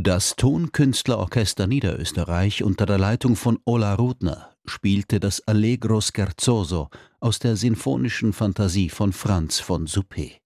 Das Tonkünstlerorchester Niederösterreich unter der Leitung von Ola Rudner spielte das Allegro scherzoso aus der Sinfonischen Phantasie von Franz von Suppé.